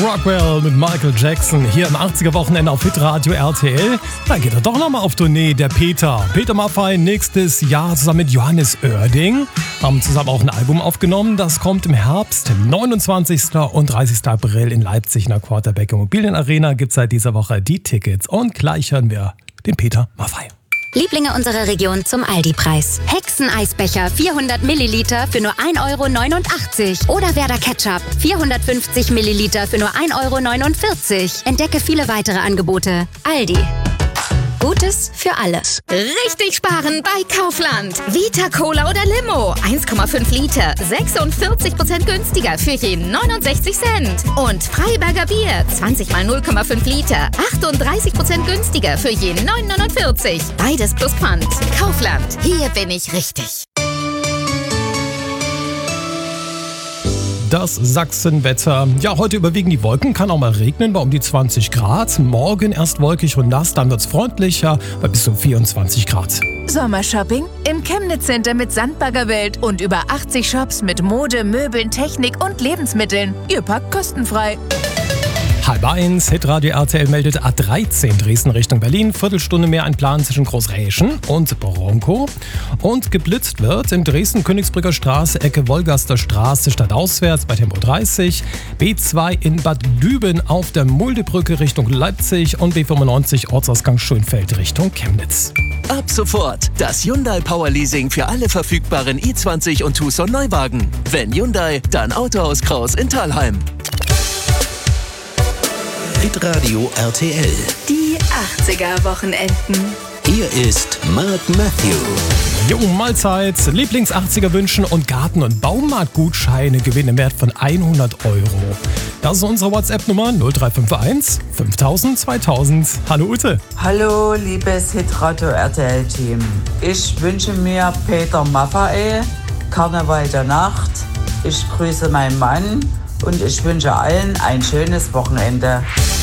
Rockwell mit Michael Jackson hier im 80er-Wochenende auf Hitradio RTL. Da geht er doch nochmal auf Tournee, der Peter. Peter Maffay nächstes Jahr zusammen mit Johannes Oerding. Haben zusammen auch ein Album aufgenommen. Das kommt im Herbst, 29. und 30. April in Leipzig in der Quarterback Immobilien Arena. Gibt es seit dieser Woche die Tickets. Und gleich hören wir den Peter Maffay. Lieblinge unserer Region zum Aldi-Preis. Hexeneisbecher 400 Milliliter für nur 1,89 € oder Werder Ketchup 450 Milliliter für nur 1,49 €. Entdecke viele weitere Angebote. Aldi. Gutes für alle. Richtig sparen bei Kaufland. Vita Cola oder Limo. 1,5 Liter. 46% günstiger für je 69 Cent. Und Freiberger Bier. 20 mal 0,5 Liter. 38% günstiger für je 9,49 €. Beides plus Pfand. Kaufland. Hier bin ich richtig. Das Sachsenwetter. Ja, heute überwiegen die Wolken, kann auch mal regnen bei um die 20 Grad. Morgen erst wolkig und nass, dann wird's freundlicher bei bis zu 24 Grad. Sommershopping im Chemnitz Center mit Sandbaggerwelt und über 80 Shops mit Mode, Möbeln, Technik und Lebensmitteln. Ihr packt kostenfrei. 12:30, Hitradio RTL meldet A13 Dresden Richtung Berlin. Viertelstunde mehr ein Plan zwischen Großräschen und Bronkow. Und geblitzt wird in Dresden Königsbrücker Straße, Ecke Wolgaster Straße, stadtauswärts bei Tempo 30. B2 in Bad Düben auf der Muldebrücke Richtung Leipzig und B95 Ortsausgang Schönfeld Richtung Chemnitz. Ab sofort das Hyundai Power Leasing für alle verfügbaren i20 und Tucson Neuwagen. Wenn Hyundai, dann Autohaus Kraus in Thalheim. Hitradio RTL. Die 80er-Wochenenden. Hier ist Mark Matthew. Jo, Mahlzeit, Lieblings-80er wünschen und Garten- und Baumarktgutscheine gewinnen im Wert von 100 €. Das ist unsere WhatsApp-Nummer 0351 5000 2000. Hallo Ute. Hallo, liebes Hitradio RTL-Team. Ich wünsche mir Peter Maffay, Karneval der Nacht. Ich grüße meinen Mann und ich wünsche allen ein schönes Wochenende.